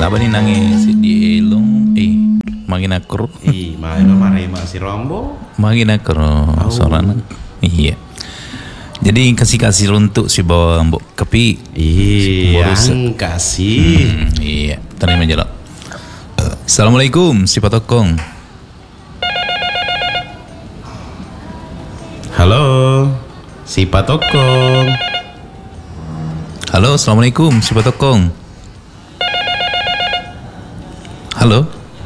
Laba ni nangis di elong magina kro. Maino marema si Rombo. Magina kro sorana. Iya. Jadi kasih untuk si bawa mbok kepi. Yang kasih. Iya, terima aja. Assalamualaikum si Patokong. Halo, si Patokong. Halo, assalamualaikum si Patokong. Halo.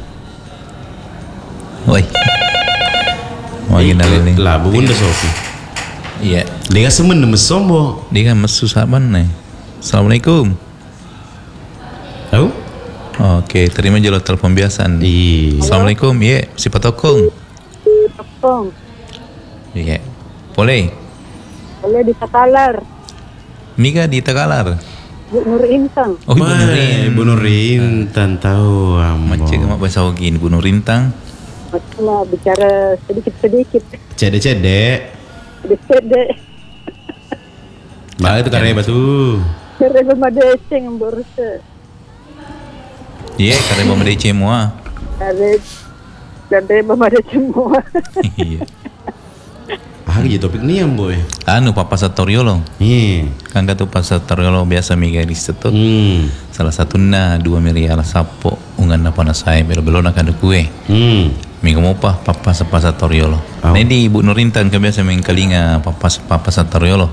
Woi. Magina lele. Lah, bunda Sofi. Iya. Dia semen nama sombo. Dia kan mesu saban nih. Assalamualaikum. Tahu? Oke, terima jalo telepon biasa. Assalamualaikum. Iya, si Patokong. Patokong. Iya. Boleh. Boleh di Takalar. Mika di Takalar. Bu Nur Intan. Oh, Bu Nur Intan tahu. Macam mak bahasa Ogin Bu Nur Intan. Cuma bicara sedikit-sedikit. Cedek. Dek. Bah itu karya batu. Karena memadeceng borsa. Iya, karena memadeceng semua. Karena memadeceng semua. Iya. Gitu topik nih boy. Anu Papa Satoriolo. Iya. Kan kata Papa Satoriolo biasa miga di situ. Salah satunya 2 miliar sapo ungan apa nasai belo-belo nak ada kue. Minggu mau Papa Satoriolo. Nah di Ibu Nurintan kebiasa mengkalinga Papa Satoriolo.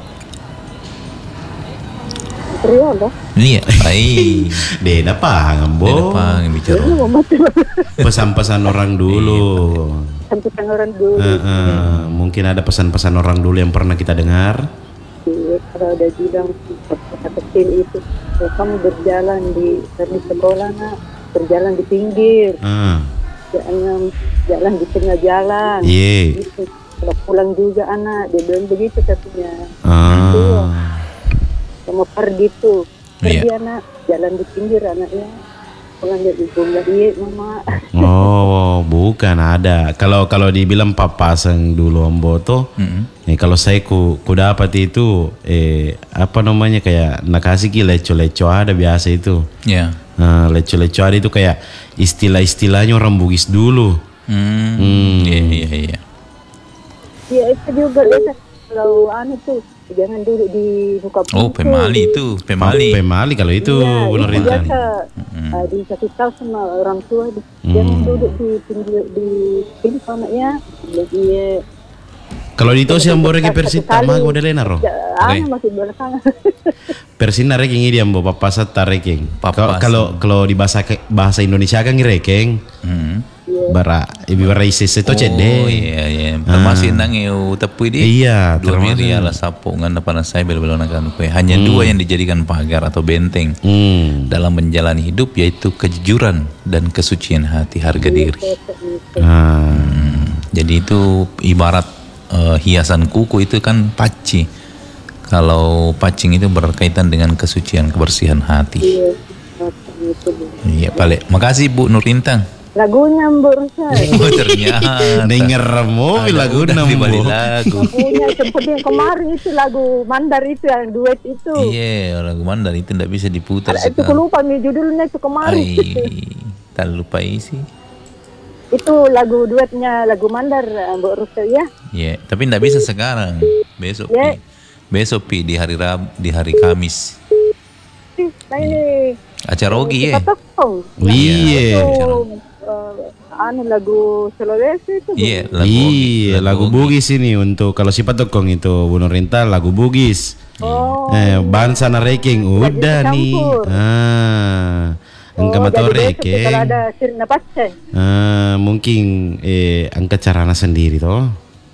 Satoriolo? Iya, baik. Deda paham bo. Deda paham bicara. Pesan-pesan orang dulu. Pesan-pesan orang dulu. Mungkin ada pesan-pesan orang dulu yang pernah kita dengar. Iya, kalau ada bilang kota kecil itu, kamu berjalan di sekolah nak, berjalan di pinggir. Jangan jalan di tengah jalan. Iya. Gitu. Kalau pulang juga anak, dia bilang begitu katanya. Sama pergi tuh, pergi anak, jalan di pinggir anaknya. Pulang dia ibu nggak iya mama. Oh, bukan ada. Kalau dibilang papasang dulu Ambo tuh, kalau saya ku dapat itu, apa namanya kayak nakasih leco-leco ada biasa itu. Iya. Leco-leco ada itu kayak istilah-istilahnya orang Bugis dulu. Iya. Iya itu juga biasa kalau anu tuh jangan duduk di muka pintu. Oh pemali itu, pemali kalau itu benar itu biasa. Dikasih tahu sama orang tua jangan duduk di pinggir di pintu anaknya. Jadi kalau di tosi ambore ke persita mah modelena ro. Masih belakang. Persina reking ini ambo papasat tareking. Kalau di bahasa Indonesia kan ngirekeng. Bara ibu bara isi itu cede. Oh iya. Termasuk nang eu tepu dia. Iya, 2 miliar sapo ngan apa saya bel-belo nakan kue. Hanya 2 yang dijadikan pagar atau benteng dalam menjalani hidup yaitu kejujuran dan kesucian hati, harga diri. Jadi itu ibarat hiasan kuku itu kan paci. Kalau pacing itu berkaitan dengan kesucian, kebersihan hati. Iya, Pak. Makasih Bu Nurintang. Lagunya Borsa. Oh ternyata. Denger mobil lagu balik lagu. Lagunya seperti yang kemarin itu lagu Mandar itu yang duet itu. Iya, lagu Mandar itu tidak bisa diputar sekarang. Itu lupa nih judulnya itu kemarin. Tak lupa isi. Itu lagu duetnya lagu Mandar Mbak Rusa ya. Iya, tapi tidak bisa sekarang. Besok Pi di hari Kamis. Nah ini acara Ogi ya. Iya. Lagu Sulawesi itu. Iya, lagu Bugis ini untuk kalau si Patokong itu Bu Nurintan lagu Bugis. Bansa nareking udah nih. Angka motor reking. Kalau ada sirna pasce. Mungkin angka carana sendiri toh.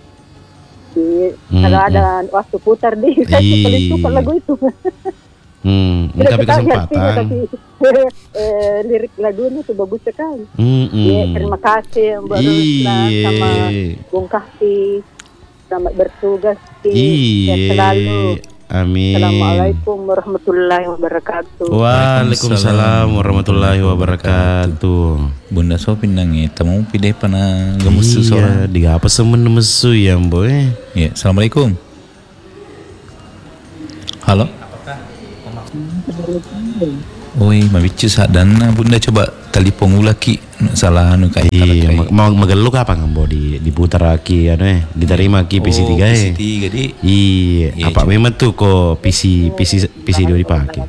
Kalau ada waktu putar di suka lagu itu. Tapi kesempatan. Lirik lagunya itu bagus sekali. Terima kasih Mbak Rusla sama Bung Kahfi. Selamat bertugas selalu. Amin. Assalamualaikum warahmatullahi wabarakatuh. Waalaikumsalam warahmatullahi wabarakatuh. Bunda Sopi nangi tamu pide pana gemusu sora. Diga apa semen mesu ya boy. Ya, assalamualaikum. Halo. Oi, mabicu sadana bunda coba telepon ulaki salah anu kai. Iya, mau mageluk apa ngambo diputar aki diterima ki PC3 PC3 di. Iya, apa memang tuh kok PC 2 dipakai.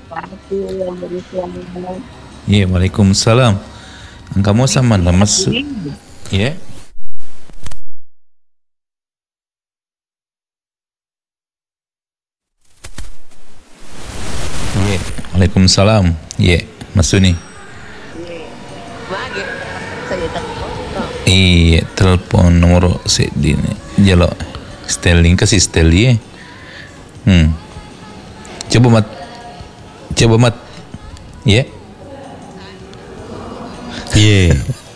Iya, waalaikumsalam. Kamu sama Mas? Iya. Waalaikumsalam. Iya, Mas Suni. Iya, telepon nomor sedini. Jalo. Sterling kasih Sterling. Coba mat. Iya. Iya.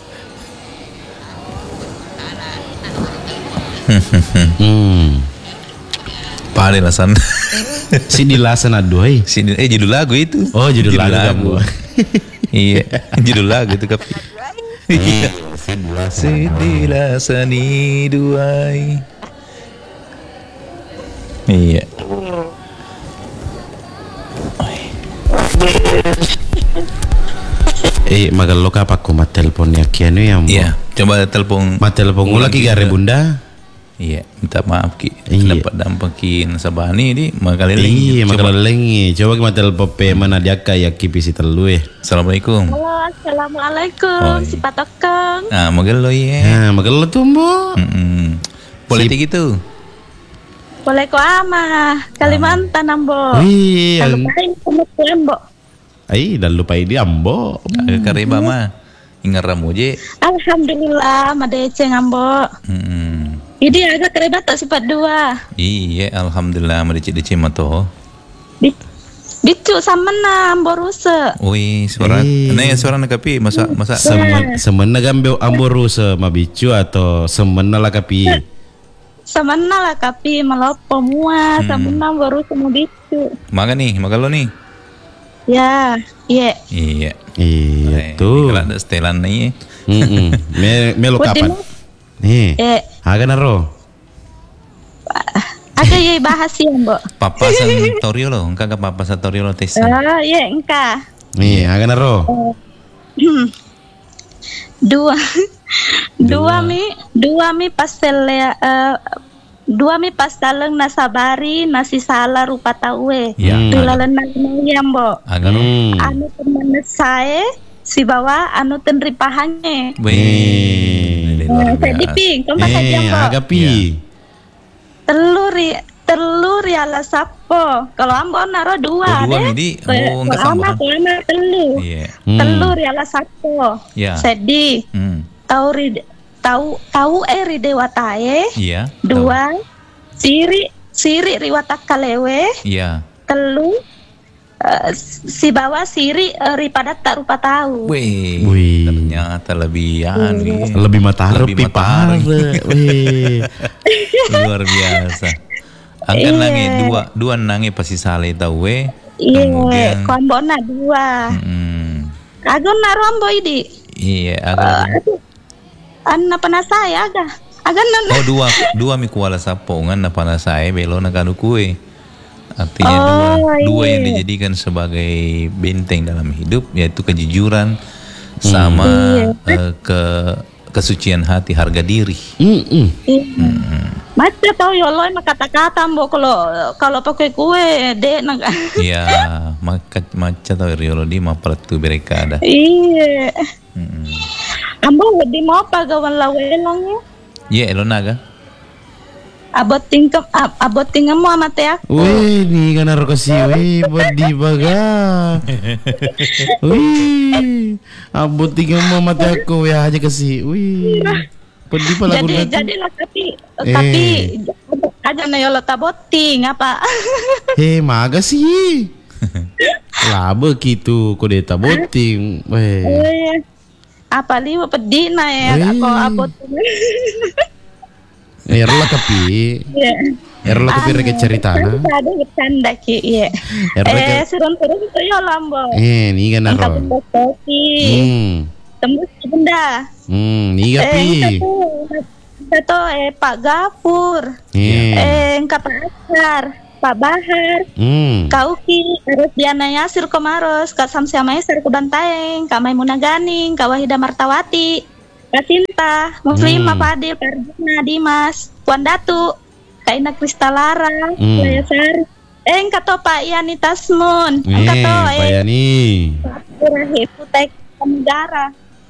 Pare lasan. Si dilasan aduh. Judul lagu itu. Oh, judul lagu. Iya, judul lagu itu kapi. Sidilasani duai. Iya. Magelok apa ku mat teleponnya kianu ya? Iya, coba telepon. Mat telepon lagi gare bunda. Iya, minta maaf ki. Iya. Dapat dampakin sabani di makaleleng. Iya, makaleleng. Coba kita telepon pe mana dia kayak kipisi telu ya. Assalamualaikum. Halo, assalamualaikum. Si Patokeng. Nah, magelo ya. Nah, magelo tuh mbok. Politik itu. Boleh ko ama. Kalimantan ambo. Wih, Kalupain kumut ambo. dan lupa ini ambo. Kariba mah. Ingat ramoje. Alhamdulillah, madece ambo. Ini agak kereba tak sifat 2. Iya, alhamdulillah madece mato. Dicu sama na ambo rusa. Oi, suara. Suara nakapi masa. Semena gambe ambo rusa mabicu atau semena lah kapi. Semena lah kapi melopo mua. Semena ambo rusa mau dicu. Maga lo nih. Ya, iya. Iya tuh. Kalau ada setelan nih. Melo kapan? Nih. Agak naro. Agak ye bahas ya, Mbok. Papa sang Torio lo, engkau ke papa sang Torio lo tes. Iya, engkau. Nih, agak naro. Dua mi pastel ya. Dua mi pastaleng nasabari nasi salah rupa taue. Tulalan nanya Mbok. Agak lo. Anu teman saya si bawa anu tenri pahange. Saya diping, kamu saja Mbok. Agak pi. Telur ya lah sapo. Kalau ambo naro 2 deh. Kalau ama telur. Telur ya lah sapo. Sedih. Tahu ri dewatae. 2 siri riwata kalewe. Telu si bawa siri pada tak rupa tahu. Wih. Ternyata lebih lebih matarup pipar. Luar biasa. Angkat nangi dua nangi pasti sale tahu Iya, kombona 2. Agon narombo idi. Iya, agak. Anna panasai agak non. Oh, dua mi kuala sapo ngan na panasai belo na kanu kue. Artinya dua yang dijadikan sebagai benteng dalam hidup, yaitu kejujuran sama kesucian hati, harga diri. Macam tau yoloi kata-kata mbok kalau pakai kue dek nang. Iya, macam tau yolo di mapalatu mereka ada. Iya. Ambo di mau pagawan lawelangnya. Iya, elo naga. Abot tingkem mo amate aku. Wih, ni kan harus kasih. Wih, bodi baga. Wih, abot tingkem mo amate aku ya aja kasih. Wih, bodi pala guna. Jadi lah tapi aja na yolo taboting apa? Maga sih. Laba gitu, kode taboting. Weh. Apa liwa pedina ya aku abot. Erla kapi. Erla kapi reke cerita na. Ada bercanda ki ya. Turun itu ya lambo. Ni kan naro. Tembus benda. Ni kapi. Satu Pak Gafur. Engkau Pak Askar. Pak Bahar, Kauki, terus Diana Yasir Komaros, Kak Samsia Maiser Kubantaeng, Kak Maimuna Ganing, Kak Wahida Martawati, Kak Sinta, Muslimah Fadil, Karjuna, Dimas, Puan Datu, Kak Ina Kristalara, Laya Sari, Kato Pak Yani Tasmun, Kato Pak Yani, Rahim Putek Negara,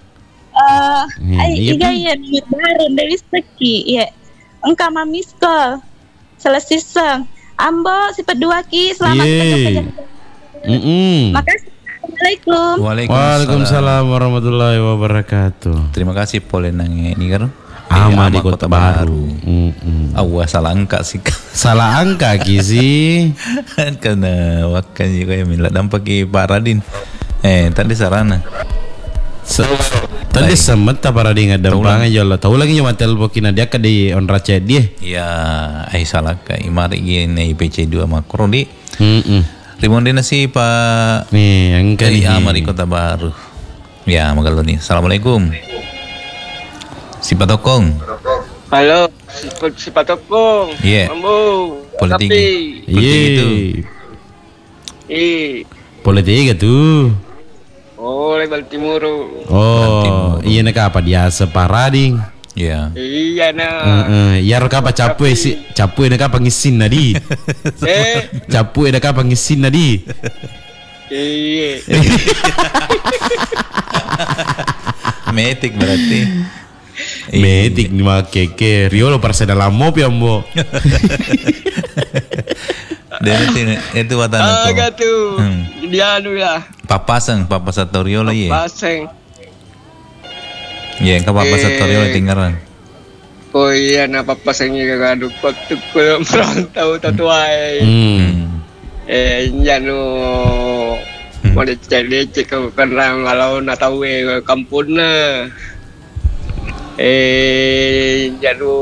Iga ya baru Dewi Seki, ya, Engkau Mamisko, Selesiseng, Ambo si Peduaki, selamat kerja. Makasih. Assalamualaikum. Waalaikumsalam warahmatullahi wabarakatuh. Terima kasih Polenang ini kan. Di Kota Baru. Awas salah angka sih. Salah angka sih. Karena wakan juga yang milah dampak Pak Radin. Tadi sarana. Tadi semet tak para dengar dampangan jala. Tahu lagi cuma telpon dia ke di on raca dia. Ya, salah ka imari gini IPC 2 makro di. Rimondena sih Pak. Nih, angka dari ini. Amari Kota Baru. Ya, magalau nih. Assalamualaikum. Si Patokong. Halo, si Patokong. Iya. Ambo. Politik. Iya. Politik tuh. Oh, level timur. Oh, iya nak apa dia separading. Iya. Iya nah. Ya rok apa capue sih? Capue nak apa ngisin nadi? Capue nak apa ngisin nadi? Iya. Metik berarti. Metik ni makeke. Rio lo parse dalam mob ya mbo. Dan itu watana Agak tuh. Dia anu ya. Papasang, Papasatorio lah ya. Papasang. Ya, ke Papasatorio tinggalan. Oh iya, nah papasangnya kagak waktu ku merantau tatuai. Janu mau dicek ke karena kalau nak tahu kampungnya. Janu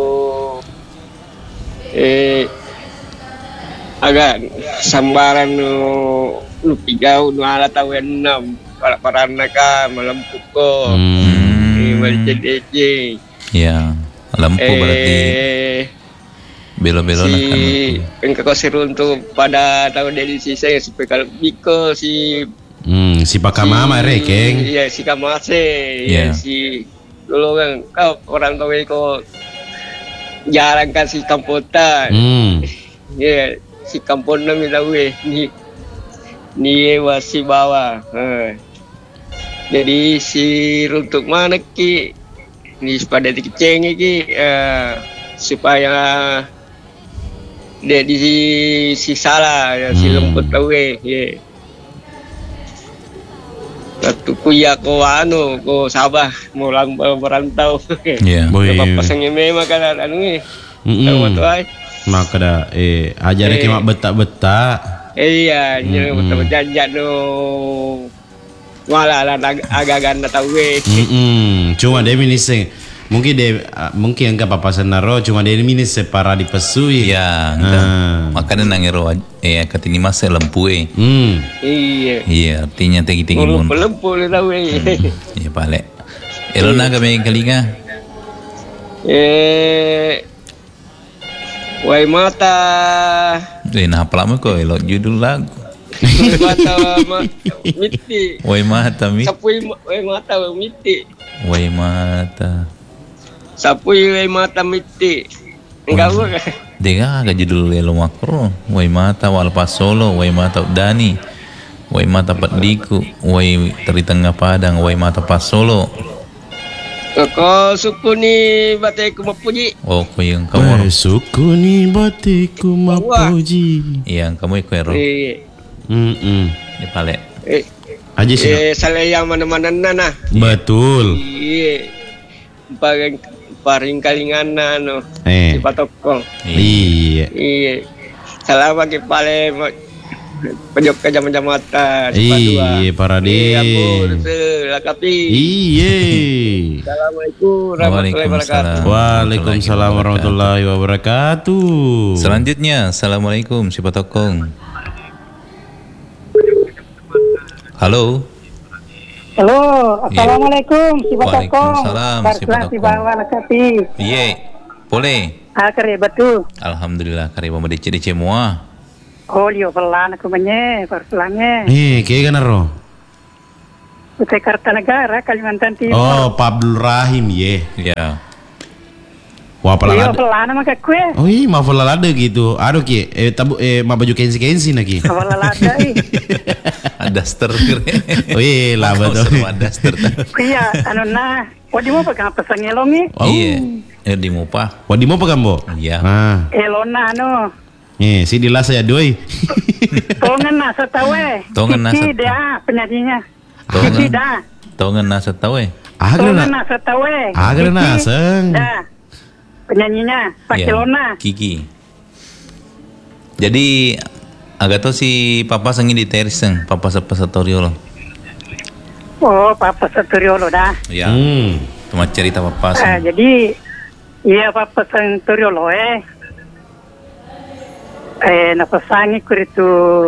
agak sambaran nu pigau nu ala tahu 6 para naka melempuk ko balik ya lempu berarti belo-belo si engkau sirun tuh pada tahun dari sisa si pekal biko si Pakamama rekeng iya si Kamase ya si dulu kan kau orang tahu ko jarang kasih kamputan ya si kampung na milawe ni wasi bawa jadi si runtuk mana ki ni pada dikeceng ki supaya dia di si salah ya si lembut tawe ye waktu kuya ko anu ko Sabah mau merantau ya pasangnya memang kan anu ni tahu tuai maka dah ajarnya cuma betak-betak iya betak-betak no malah agak ganda tahu cuma dia miniseng mungkin enggak papasan naro cuma dia minis separa di pesui ya makanya nangero katini mas lempu iya artinya tinggi mun lempu tahu iya pale elona kami kalinga Wai mata. Nah pelamu kok elok judul lagu. Mata miti. Wai mata mi. Sapui wai mata miti. Wai mata. Sapui wai mata miti. Enggak bukan. Dengar agak judul elo makro. Wai mata walpa solo. Wai mata Dani. Wai mata Patdiku. Wai teri tengah Padang. Wai mata pas solo. Kau suku ni batik mapuji. Oh, kau yang kamu. Suku ni batikku mapuji. Yang kamu ikut ero. Ini pale. Aja sih. Salah yang mana-mana nana. Betul. Iya. Paring kalingan no. Di Patokong. Iya. Iya. Salah bagi pale pejok ke jam-jam mata. Iya, para deh. Iya, lakapi. Iya. Assalamualaikum warahmatullahi wabarakatuh. Waalaikumsalam warahmatullahi wabarakatuh. Selanjutnya, assalamualaikum si Patokong. Halo. Halo, assalamualaikum si Patokong. Waalaikumsalam si Patokong. Iya, boleh. Kare betul. Alhamdulillah kare mama DC muah. Lio pelan aku menye, perselangnya. Kayak kan ro? Kutai Kartanegara, Kalimantan Timur. Oh, Pak Abdul Rahim, ye. Ya. Wah, Lio pelan maka kue. Oh iya, ma falalada gitu. Aduh ki, ma baju kensi lagi. Falalada Daster. Oh iya, lah betul. Daster. Iya, anu nah. Wadi mau pegang pesan ngelongi? Iya. Di Mopa. Wadi mau pegang bo? Iya. Elona anu. Si dilas ya doi. Tongan nasa tawe. Tongan nasa. Kiki dia penyanyinya. Kiki dah. Tongan nasa tawe. Tongan nasa tawe. Agar naseng. Dah. Penyanyinya Pakilona. Kiki. Jadi agak tuh si Papa sengin di teriseng, Papa Sapasatorio loh. Oh, Papa Sapasatorio dah. Iya. Cuma cerita Papa. Jadi iya Papa Sapasatorio loh napasangi ko rito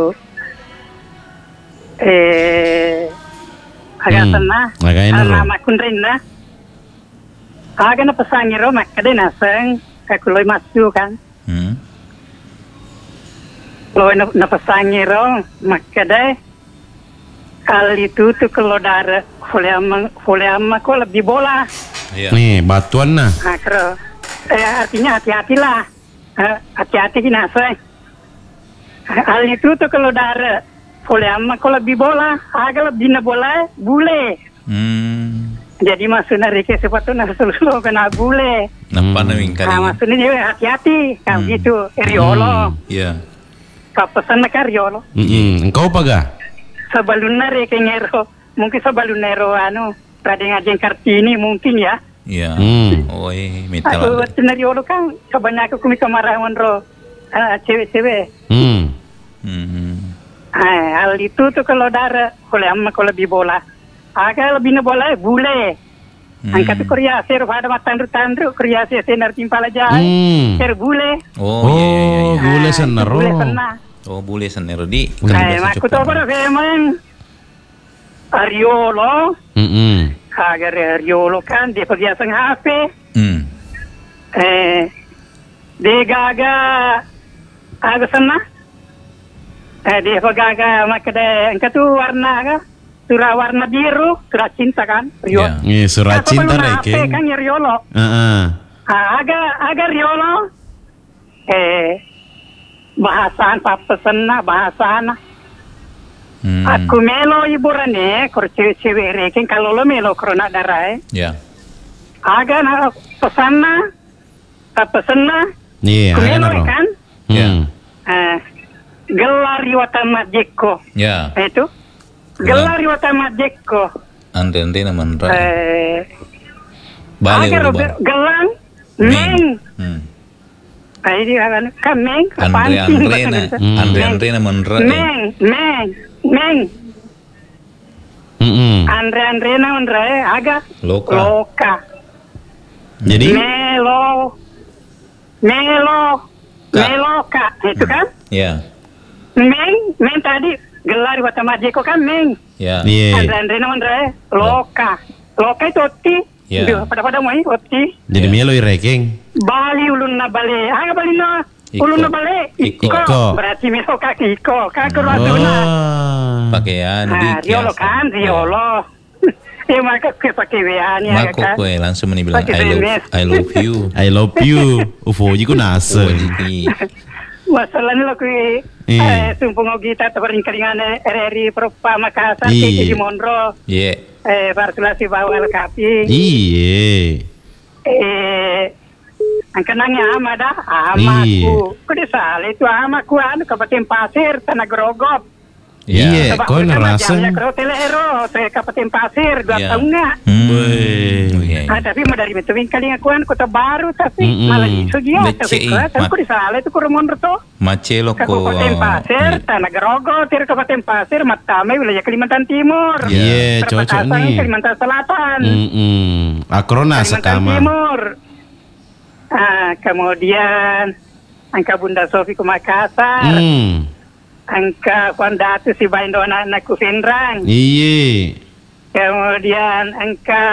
agatan na nama kun rin na aga napasangi ro makade nasang kakuloy masu kan loy napasangi ro makade kali itu tuh kalau dar fuleama ko lebih bola nih batuan na artinya hati-hatilah hati-hati kinasay. Hal itu tuh kalau darah, fuleama kalau lebih bola, agak lebih na bola, bule. Jadi maksudnya reke sepatu nasuluh kena bule. Nampak naming kali. Maksudnya dia hati-hati, kayak gitu. Riolo. Iya. Kapesan nak riolo. Engkau apa ga? Sebelumnya reke ngero, mungkin sebelumnya anu, radeng ajeng kartini mungkin ya. Iya. Oh metal. Aku riolo kan kebanyakan kumi kemarahan ro. Cewek-cewek. Hal itu tuh kalau darah, kalau lebih bola, agak lebih bola bule. Angkat tuh kriasi, pada tandru kriasi senar timpal aja. Bule. Oh, bule senar. Oh, bule senar di. Aku tahu pada memang Ariolo. Agar Ariolo kan dia perbiasaan HP. Dia agak sana. Dia pegaga makanya engkau tuh warna kan, surah warna biru, surah cinta kan, Rio. Iya, surah cinta reke. Kan ya Riolo. Agak Riolo. Bahasan papesena bahasana. Aku melo iburane, kor cewek reke kalau lo melo korona darah. Ya. Agak na pesana, papesena. Iya, melo kan. Ya. Gelar Iwatama Jeko. Ya. Itu. Gelar Iwatama Jeko. Ante naman ra. Bale gelang Meng. Ay di kan Meng. Andre naman ra. Meng. Andre naman ra aga. Loka. Jadi Meloka itu kan? Ya. Meng tadi gelar Iwatama Jeko kan Meng. Ya. Andre naman ra Loka. Loka itu oti. Ya. Pada mau oti. Jadi melo rekeng. Bali ulun na bale. Aga bali na. Ulun na bale. Iko. Berarti Meloka Iko. Kakuru atuna. Pakaian Riolo kan Riolo. Maka pakai WA ni kan. Mako ko langsung bilang I love you. I love you. Ufo ko nasa. Masalahnya lo kui sumpung kita terperingkaringan RRI Propa Makassar di Monro. Iya. Parsulasi bawal kapi. Iya. Angkanangnya ama dah, amaku. Kudu salah itu amaku anu Kabupaten Pasir Tanah Grogol. Iya, kau ngerasa. Kalau telero, saya Kabupaten Pasir 2 tahun nggak. Tapi mau dari Metawin kali ngakuan kota baru tapi malah isu dia. Tapi aku disalah itu kurang tuh. Macelo ko. Kabupaten Pasir, Tanah Grogol, Kabupaten Pasir, Matame, wilayah Kalimantan Timur. Iya, cocok nih. Kalimantan Selatan. Akrona sekama. Timur. Kemudian angka Bunda Sofi ke Makassar. Angka Datu si Baindona anak Kufindrang. Iya. Kemudian angka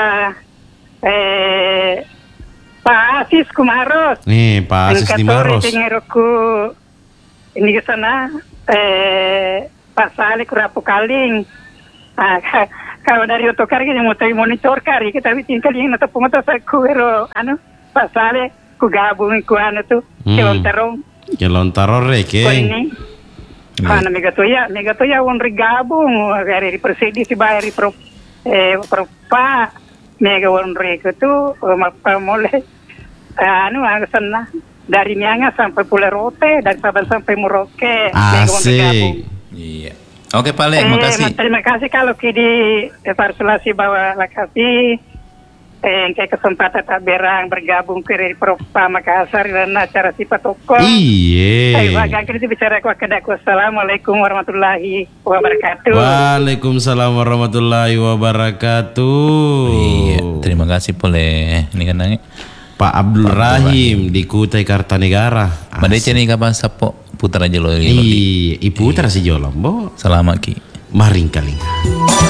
Pak Asis Kumaros. Nih, Pak Asis di Maros. Angka Tori ini ke sana pasale kurapo kaling. Kalau dari otokar kita mau monitor kari kita bikin kali yang natap pengotor saya kuero pasale ku gabung ku tuh kelontarong reke. Ini mega toya on rigabung dari di persedi si bayar di propa mega on reke tuh mapa mulai sana dari Mianga sampai Pulerote dari Sabang sampai Merauke mega on rigabung. Iya. Oke Pak Le, makasih. Terima kasih kalau di evaluasi bawa Lakasi kayak kesempatan tak berang bergabung ke Propa Makassar dan acara sifat toko. Iya. Saya agak kritis bicara ku kedaku. Assalamualaikum warahmatullahi wabarakatuh. Waalaikumsalam warahmatullahi wabarakatuh. Iya, terima kasih Pak Le. Ini kan Pak Abdul Rahim di Kutai Kartanegara. Madece nih kapan sapo putra jelo. Putra si Jolombo. Selamat ki. Maring kaling.